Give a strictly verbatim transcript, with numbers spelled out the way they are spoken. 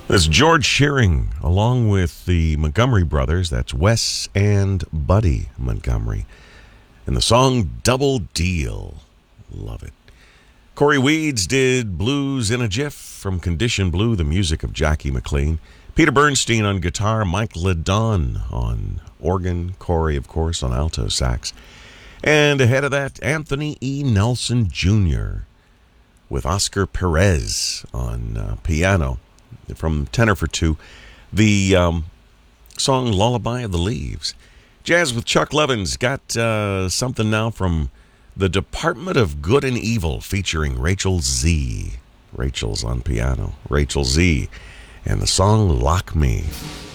That's George Shearing, along with the Montgomery brothers. That's Wes and Buddy Montgomery. And the song Double Deal. Love it. Corey Weeds did Blues in a Jiff from Condition Blue, the music of Jackie McLean. Peter Bernstein on guitar, Mike Ledon on organ, Corey, of course, on alto sax. And ahead of that, Anthony E. Nelson Junior with Oscar Perez on uh, piano. From Tenor for Two, the um, song Lullaby of the Leaves. Jazz with Chuck Levins got uh, something now from the Department of Good and Evil featuring Rachel Z. Rachel's on piano. Rachel Z. And the song Lock Me.